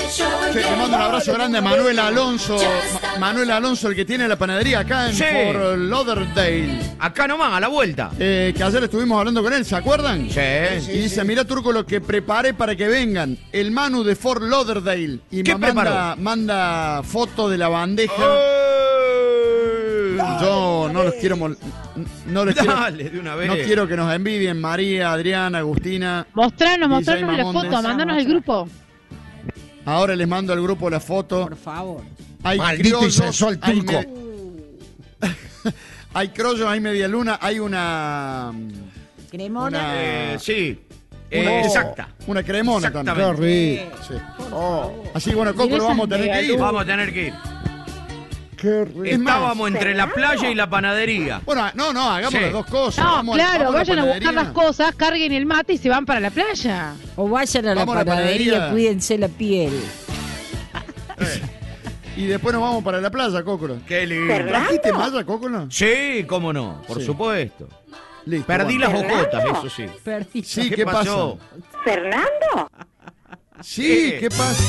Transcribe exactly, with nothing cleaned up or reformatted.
Che, le mando un abrazo grande a Manuel Alonso. Ma- Manuel Alonso, el que tiene la panadería acá en Sí. Fort Lauderdale. Acá nomás, a la vuelta. Eh, que ayer estuvimos hablando con él, ¿se acuerdan? Sí. Y dice, mira Turco lo que preparé para que vengan. El Manu de Fort Lauderdale. Y ¿Qué me manda, preparó? manda foto de la bandeja. ¡Eh! Yo no los quiero mol- no les quiero, Dale, de una vez. no quiero que nos envidien María, Adriana, Agustina. Mostranos, D J mostranos la Mamondes. foto, mandanos el grupo. Ahora les mando al grupo la foto. Por favor. Hay Maldito y criollos, sensual hay turco. me- hay criollos, hay media luna, hay una Cremona. Una- Eh, sí. Eh, Una- exacta. una cremona también. Exactamente. Qué rico. Sí. Oh, Así bueno, Coco, lo vamos a tener que ir. Vamos a tener que ir. qué rico. Es más, Estábamos entre la playa y la panadería. Bueno, no, no, hagamos Sí. las dos cosas. No, Vamos a- claro, vamos a la vayan a buscar panadería. las cosas, carguen el mate y se van para la playa. O vayan a la Vamos a la panadería, panadería. cuídense la piel. Y después nos vamos para la playa, Cócolo. Qué lindo. ¿Trajiste malla, Cócolo? Sí, cómo no, por Sí. supuesto. Listo. Perdí bueno. las bocotas, eso sí. Perdí. Sí, ¿Qué ¿qué, pasó? pasa? Sí, ¿qué pasa?